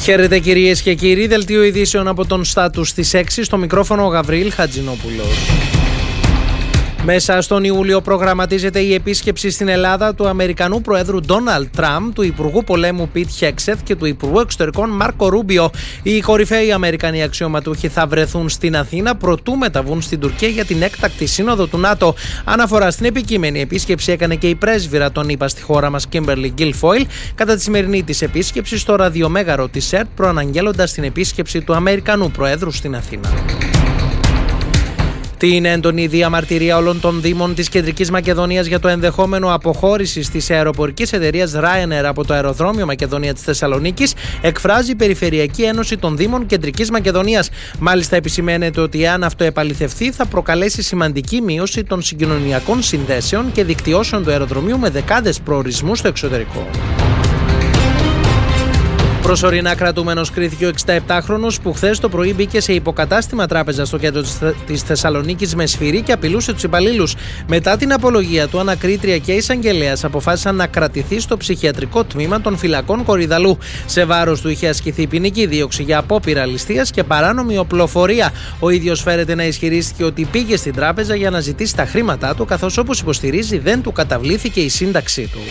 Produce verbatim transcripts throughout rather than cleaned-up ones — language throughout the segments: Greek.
Χαίρετε κυρίες και κύριοι, δελτίο ειδήσεων από τον Στάτους στις έξι, στο μικρόφωνο ο Γαβρίλ Χατζηνόπουλος. Μέσα στον Ιούλιο προγραμματίζεται η επίσκεψη στην Ελλάδα του Αμερικανού Προέδρου Ντόναλντ Τραμπ, του Υπουργού Πολέμου Πιτ Χέγκσεθ και του Υπουργού Εξωτερικών Μάρκο Ρούμπιο. Οι κορυφαίοι Αμερικανοί αξιωματούχοι θα βρεθούν στην Αθήνα προτού μεταβούν στην Τουρκία για την έκτακτη σύνοδο του ΝΑΤΟ. Αναφορά στην επικείμενη επίσκεψη έκανε και η πρέσβυρα των ΗΠΑ στη χώρα μας, Κίμπερλι Γκίλφοιλ, κατά τη σημερινή της επίσκεψη στο ραδιομέγαρο της ΕΡΤ, προαναγγέλλοντας την επίσκεψη του Αμερικανού Προέδρου στην Αθήνα. Την έντονη διαμαρτυρία όλων των δήμων της Κεντρικής Μακεδονίας για το ενδεχόμενο αποχώρησης της αεροπορικής εταιρείας Ryanair από το αεροδρόμιο Μακεδονία της Θεσσαλονίκης εκφράζει η Περιφερειακή Ένωση των Δήμων Κεντρικής Μακεδονίας. Μάλιστα, επισημαίνεται ότι εάν αυτό επαληθευτεί, θα προκαλέσει σημαντική μείωση των συγκοινωνιακών συνδέσεων και δικτυώσεων του αεροδρομίου με δεκάδες προορισμούς στο εξωτερικό. Προσωρινά κρατούμενος κρίθηκε ο εξηνταεπτάχρονος που χθες το πρωί μπήκε σε υποκατάστημα τράπεζα στο κέντρο της Θεσσαλονίκης με σφυρί και απειλούσε τους υπαλλήλους. Μετά την απολογία του, ανακρίτρια και εισαγγελέας αποφάσισαν να κρατηθεί στο ψυχιατρικό τμήμα των φυλακών Κορυδαλού. Σε βάρος του είχε ασκηθεί ποινική δίωξη για απόπειρα ληστείας και παράνομη οπλοφορία. Ο ίδιος φέρεται να ισχυρίστηκε ότι πήγε στην τράπεζα για να ζητήσει τα χρήματά του, καθώς όπως υποστηρίζει δεν του καταβλήθηκε η σύνταξή του.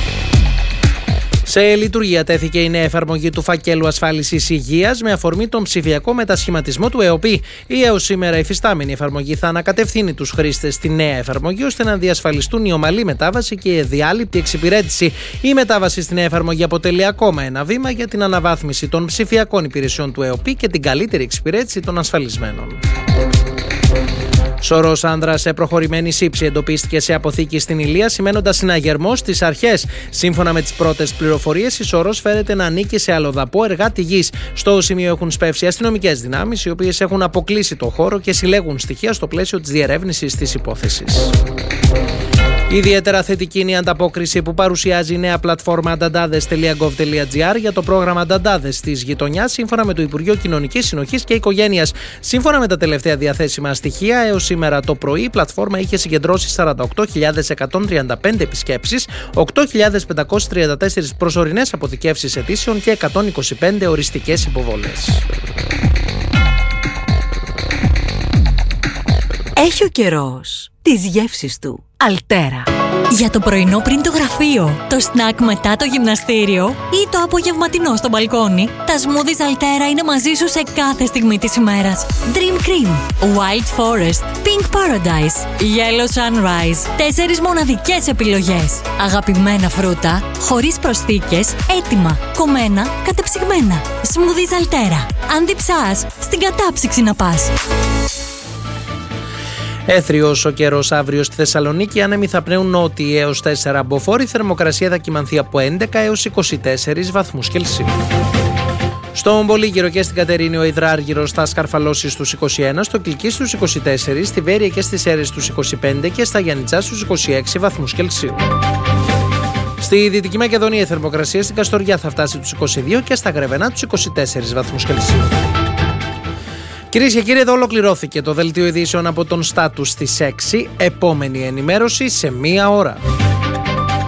Σε λειτουργία τέθηκε η νέα εφαρμογή του φακέλου ασφάλισης υγείας με αφορμή τον ψηφιακό μετασχηματισμό του ΕΟΠΗ. Η έως σήμερα υφιστάμενη εφαρμογή θα ανακατευθύνει τους χρήστες στη νέα εφαρμογή ώστε να διασφαλιστούν η ομαλή μετάβαση και η αδιάλειπτη εξυπηρέτηση. Η μετάβαση στη νέα εφαρμογή αποτελεί ακόμα ένα βήμα για την αναβάθμιση των ψηφιακών υπηρεσιών του ΕΟΠΗ και την καλύτερη εξυπηρέτηση των ασφαλισμένων. Σωρός άνδρας σε προχωρημένη σύψη εντοπίστηκε σε αποθήκη στην Ηλία, σημαίνοντας συναγερμό στις αρχές. Σύμφωνα με τις πρώτες πληροφορίες, η σωρός φέρεται να ανήκει σε αλλοδαπό εργάτη γης. Στο σημείο έχουν σπεύσει αστυνομικές δυνάμεις, οι οποίες έχουν αποκλείσει το χώρο και συλλέγουν στοιχεία στο πλαίσιο της διερεύνησης της υπόθεσης. Ιδιαίτερα θετική είναι η ανταπόκριση που παρουσιάζει η νέα πλατφόρμα νταντάδες τελεία γκοβ τελεία τζι άρ για το πρόγραμμα Νταντάδες της Γειτονιάς, σύμφωνα με το Υπουργείο Κοινωνικής Συνοχής και Οικογένειας. Σύμφωνα με τα τελευταία διαθέσιμα στοιχεία, έως σήμερα το πρωί η πλατφόρμα είχε συγκεντρώσει σαράντα οκτώ χιλιάδες εκατόν τριάντα πέντε επισκέψεις, οκτώ χιλιάδες πεντακόσιες τριάντα τέσσερις προσωρινές αποθηκεύσεις αιτήσεων και εκατόν είκοσι πέντε οριστικές υποβολές. Έχει ο καιρός τις γεύσεις του. Αλτέρα. Για το πρωινό πριν το γραφείο, το σνακ μετά το γυμναστήριο ή το απογευματινό στο μπαλκόνι, τα smoothies Αλτέρα είναι μαζί σου σε κάθε στιγμή της ημέρας. Dream Cream, Wild Forest, Pink Paradise, Yellow Sunrise. Τέσσερις μοναδικές επιλογές. Αγαπημένα φρούτα, χωρίς προσθήκες, έτοιμα, κομμένα, κατεψυγμένα. Smoothies Αλτέρα. Αν διψάς, στην κατάψυξη να πας. Έθριος ο καιρός αύριο στη Θεσσαλονίκη, άνεμοι θα πνέουν νότιοι έως τέσσερα μποφόρ, η θερμοκρασία θα κυμανθεί από έντεκα έως είκοσι τέσσερις βαθμούς Κελσίου. Στον Πολύγυρο και στην Κατερίνη ο υδράργυρος θα σκαρφαλώσει στους είκοσι ένα, στο Κλική στους είκοσι τέσσερα, στη Βέρεια και στις Σέρρες στους είκοσι πέντε και στα Γιαννιτσά στους είκοσι έξι βαθμούς Κελσίου. Στη Δυτική Μακεδονία η θερμοκρασία στην Καστοριά θα φτάσει τους είκοσι δύο και στα Γρεβενά τους είκοσι τέσσερις βαθμούς Κελσίου. Κυρίες και κύριοι, εδώ ολοκληρώθηκε το δελτίο ειδήσεων από τον Στάτους στις έξι. Επόμενη ενημέρωση σε μία ώρα.